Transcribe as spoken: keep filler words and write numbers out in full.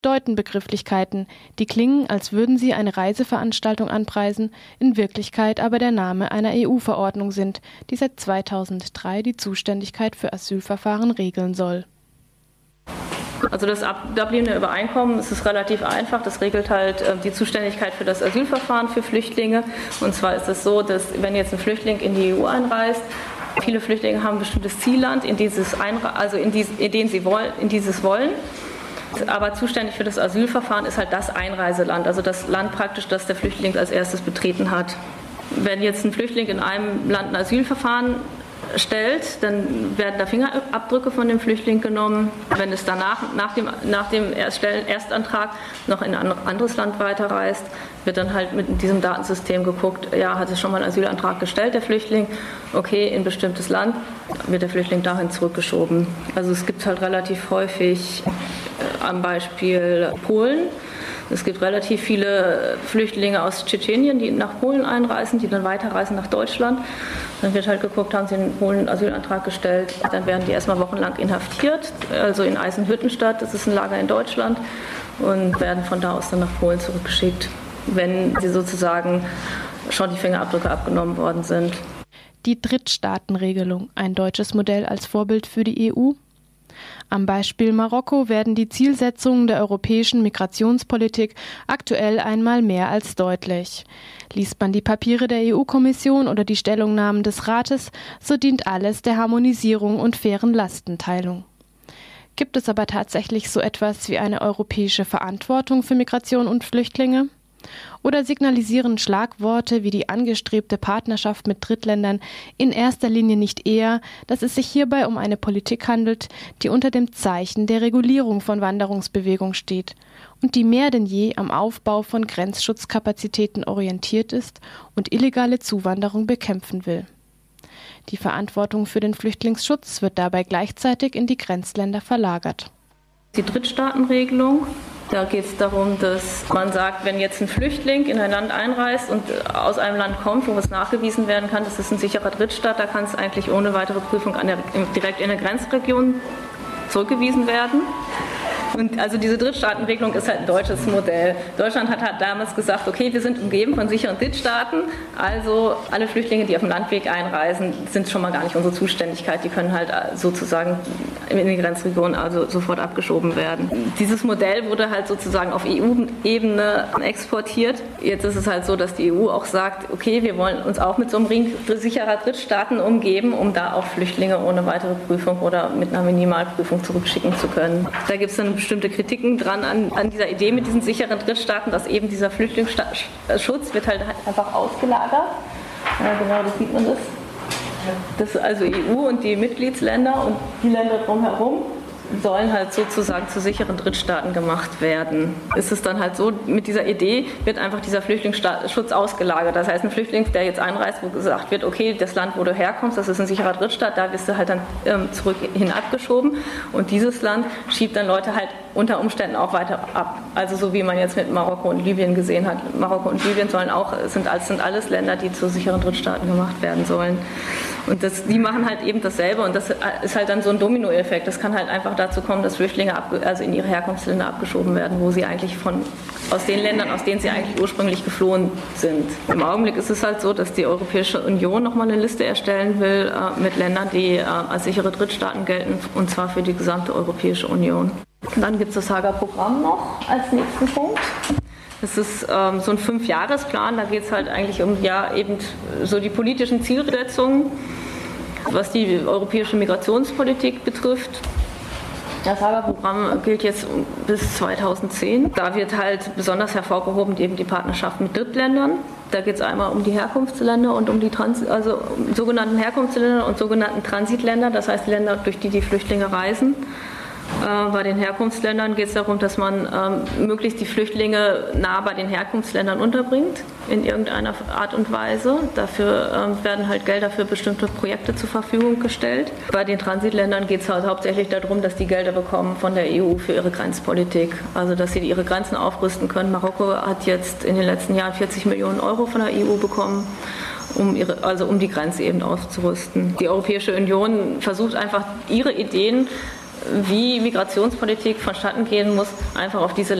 deuten Begrifflichkeiten, die klingen, als würden sie eine Reiseveranstaltung anpreisen, in Wirklichkeit aber der Name einer E U-Verordnung sind, die seit zweitausenddrei die Zuständigkeit für Asylverfahren regeln soll. Also das Dubliner Übereinkommen, es ist relativ einfach, das regelt halt äh, die Zuständigkeit für das Asylverfahren für Flüchtlinge. Und zwar ist es so, dass wenn jetzt ein Flüchtling in die E U einreist, viele Flüchtlinge haben ein bestimmtes Zielland, in dieses Einre- also in, dies, in, den sie wollen, in dieses wollen. Aber zuständig für das Asylverfahren ist halt das Einreiseland, also das Land praktisch, das der Flüchtling als erstes betreten hat. Wenn jetzt ein Flüchtling in einem Land ein Asylverfahren stellt, dann werden da Fingerabdrücke von dem Flüchtling genommen. Wenn es danach, nach dem, nach dem Erstantrag noch in ein anderes Land weiterreist, wird dann halt mit diesem Datensystem geguckt, ja, hat es schon mal einen Asylantrag gestellt, der Flüchtling, okay, in ein bestimmtes Land, wird der Flüchtling dahin zurückgeschoben. Also es gibt halt relativ häufig äh, am Beispiel Polen. Es gibt relativ viele Flüchtlinge aus Tschetschenien, die nach Polen einreisen, die dann weiterreisen nach Deutschland. Dann wird halt geguckt, haben sie in Polen einen Asylantrag gestellt. Dann werden die erstmal wochenlang inhaftiert, also in Eisenhüttenstadt, das ist ein Lager in Deutschland, und werden von da aus dann nach Polen zurückgeschickt, wenn sie sozusagen schon die Fingerabdrücke abgenommen worden sind. Die Drittstaatenregelung, ein deutsches Modell als Vorbild für die E U? Am Beispiel Marokko werden die Zielsetzungen der europäischen Migrationspolitik aktuell einmal mehr als deutlich. Liest man die Papiere der E U-Kommission oder die Stellungnahmen des Rates, so dient alles der Harmonisierung und fairen Lastenteilung. Gibt es aber tatsächlich so etwas wie eine europäische Verantwortung für Migration und Flüchtlinge? Oder signalisieren Schlagworte wie die angestrebte Partnerschaft mit Drittländern in erster Linie nicht eher, dass es sich hierbei um eine Politik handelt, die unter dem Zeichen der Regulierung von Wanderungsbewegung steht und die mehr denn je am Aufbau von Grenzschutzkapazitäten orientiert ist und illegale Zuwanderung bekämpfen will? Die Verantwortung für den Flüchtlingsschutz wird dabei gleichzeitig in die Grenzländer verlagert. Die Drittstaatenregelung, da geht es darum, dass man sagt, wenn jetzt ein Flüchtling in ein Land einreist und aus einem Land kommt, wo es nachgewiesen werden kann, das ist ein sicherer Drittstaat, da kann es eigentlich ohne weitere Prüfung an der, direkt in der Grenzregion zurückgewiesen werden. Und also diese Drittstaatenregelung ist halt ein deutsches Modell. Deutschland hat halt damals gesagt, okay, wir sind umgeben von sicheren Drittstaaten, also alle Flüchtlinge, die auf dem Landweg einreisen, sind schon mal gar nicht unsere Zuständigkeit. Die können halt sozusagen in die Grenzregion also sofort abgeschoben werden. Dieses Modell wurde halt sozusagen auf E U-Ebene exportiert. Jetzt ist es halt so, dass die E U auch sagt, okay, wir wollen uns auch mit so einem Ring sicherer Drittstaaten umgeben, um da auch Flüchtlinge ohne weitere Prüfung oder mit einer Minimalprüfung zurückschicken zu können. Da gibt es dann bestimmte Kritiken dran an, an dieser Idee mit diesen sicheren Drittstaaten, dass eben dieser Flüchtlingsschutz wird halt einfach ausgelagert. Ja, genau, das sieht man das. Das also E U und die Mitgliedsländer und die Länder drumherum sollen halt sozusagen zu sicheren Drittstaaten gemacht werden. Ist es dann halt so, mit dieser Idee wird einfach dieser Flüchtlingsschutz ausgelagert. Das heißt, ein Flüchtling, der jetzt einreist, wo gesagt wird, okay, das Land, wo du herkommst, das ist ein sicherer Drittstaat, da wirst du halt dann ähm, zurück hin abgeschoben. Und dieses Land schiebt dann Leute halt unter Umständen auch weiter ab. Also so wie man jetzt mit Marokko und Libyen gesehen hat. Marokko und Libyen sollen auch, sind, sind alles Länder, die zu sicheren Drittstaaten gemacht werden sollen. Und das, die machen halt eben dasselbe und das ist halt dann so ein Dominoeffekt. Das kann halt einfach dazu kommen, dass Flüchtlinge ab, also in ihre Herkunftsländer abgeschoben werden, wo sie eigentlich von, aus den Ländern, aus denen sie eigentlich ursprünglich geflohen sind. Im Augenblick ist es halt so, dass die Europäische Union nochmal eine Liste erstellen will äh, mit Ländern, die äh, als sichere Drittstaaten gelten, und zwar für die gesamte Europäische Union. Und dann gibt es das Haga-Programm noch als nächsten Punkt. Das ist ähm, so ein Fünfjahresplan, da geht es halt eigentlich um ja eben so die politischen Zielsetzungen, was die europäische Migrationspolitik betrifft. Das Haga-Programm gilt jetzt bis zweitausendzehn. Da wird halt besonders hervorgehoben eben die Partnerschaft mit Drittländern. Da geht es einmal um die Herkunftsländer und um die Trans also um sogenannten Herkunftsländer und sogenannten Transitländer, das heißt die Länder, durch die die Flüchtlinge reisen. Äh, bei den Herkunftsländern geht es darum, dass man ähm, möglichst die Flüchtlinge nah bei den Herkunftsländern unterbringt, in irgendeiner Art und Weise. Dafür ähm, werden halt Gelder für bestimmte Projekte zur Verfügung gestellt. Bei den Transitländern geht es halt hauptsächlich darum, dass die Gelder bekommen von der E U für ihre Grenzpolitik. Also dass sie ihre Grenzen aufrüsten können. Marokko hat jetzt in den letzten Jahren vierzig Millionen Euro von der E U bekommen, um ihre, also um die Grenze eben aufzurüsten. Die Europäische Union versucht einfach ihre Ideen wie Migrationspolitik vonstatten gehen muss, einfach auf diese